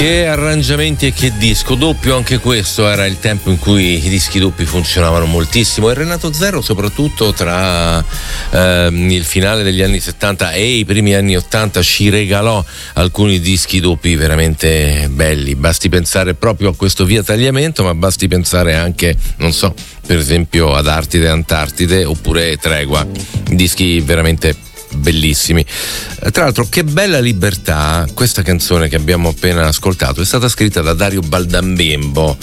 Che arrangiamenti e che disco doppio, anche questo era il tempo in cui i dischi doppi funzionavano moltissimo, e Renato Zero soprattutto tra il finale degli anni 70 e i primi anni 80 ci regalò alcuni dischi doppi veramente belli. Basti pensare proprio a questo Via Tagliamento, ma basti pensare anche, non so, per esempio ad Artide e Antartide oppure Tregua, dischi veramente bellissimi. Tra l'altro, che bella libertà, questa canzone che abbiamo appena ascoltato è stata scritta da Dario Baldambembo.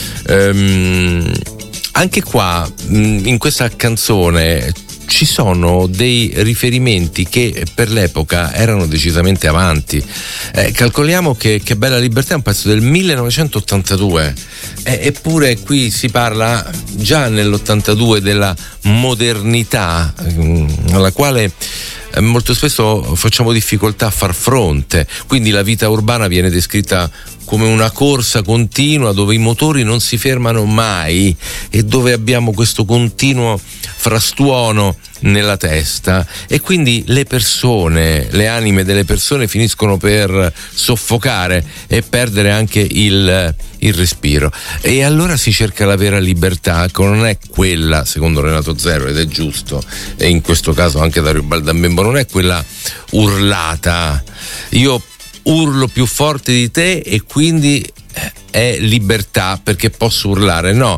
Anche qua in questa canzone ci sono dei riferimenti che per l'epoca erano decisamente avanti. Calcoliamo che Bella Libertà è un pezzo del 1982, eppure qui si parla già nell'82 della modernità alla quale molto spesso facciamo difficoltà a far fronte. Quindi la vita urbana viene descritta come una corsa continua dove i motori non si fermano mai e dove abbiamo questo continuo frastuono nella testa, e quindi le persone, le anime delle persone finiscono per soffocare e perdere anche il respiro. E allora si cerca la vera libertà, che non è quella, secondo Renato Zero, ed è giusto, e in questo caso anche Dario Baldambembo, non è quella urlata, io urlo più forte di te e quindi è libertà perché posso urlare. No,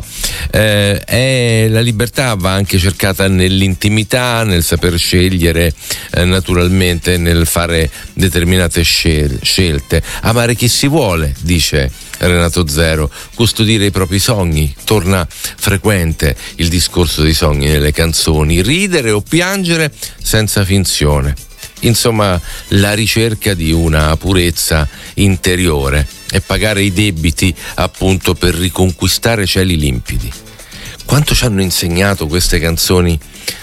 la libertà va anche cercata nell'intimità, nel saper scegliere, naturalmente nel fare determinate scelte, amare chi si vuole, dice Renato Zero, custodire i propri sogni. Torna frequente il discorso dei sogni nelle canzoni, ridere o piangere senza finzione. Insomma, la ricerca di una purezza interiore e pagare i debiti appunto per riconquistare cieli limpidi. Quanto ci hanno insegnato queste canzoni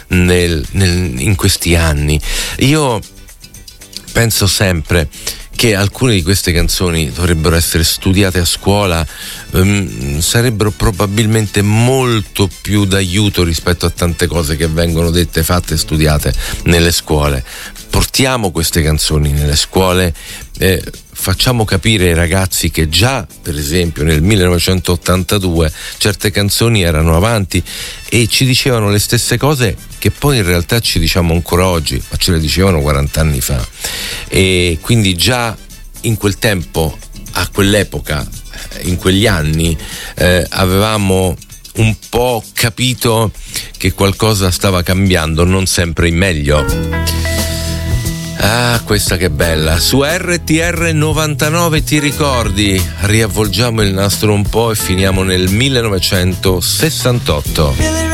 in questi anni? Io penso sempre che alcune di queste canzoni dovrebbero essere studiate a scuola, sarebbero probabilmente molto più d'aiuto rispetto a tante cose che vengono dette, fatte e studiate nelle scuole. Portiamo queste canzoni nelle scuole, facciamo capire ai ragazzi che già, per esempio, nel 1982 certe canzoni erano avanti e ci dicevano le stesse cose che poi in realtà ci diciamo ancora oggi, ma ce le dicevano 40 anni fa. E quindi già in quel tempo, a quell'epoca, in quegli anni, avevamo un po' capito che qualcosa stava cambiando, non sempre in meglio. Ah, questa che bella. Su RTR 99, ti ricordi? Riavvolgiamo il nastro un po' e finiamo nel 1968.